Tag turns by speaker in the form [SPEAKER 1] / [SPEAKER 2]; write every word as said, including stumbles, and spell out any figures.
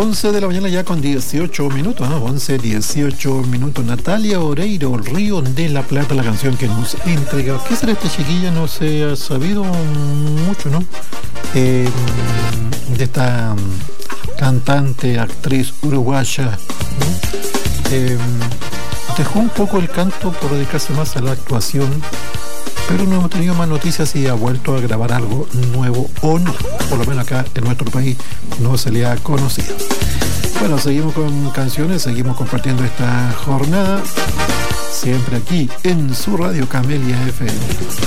[SPEAKER 1] once de la mañana ya con dieciocho minutos, ¿no? once, dieciocho minutos. Natalia Oreiro, El Río de la Plata, la canción que nos entrega. ¿Qué será esta chiquilla? No se ha sabido mucho, ¿no? Eh, de esta cantante, actriz uruguaya, ¿no? Eh, dejó un poco el canto por dedicarse más a la actuación, pero no hemos tenido más noticias si ha vuelto a grabar algo nuevo o no. Por lo menos acá en nuestro país no se le ha conocido. Bueno, seguimos con canciones, seguimos compartiendo esta jornada, siempre aquí en su radio Camelia F M.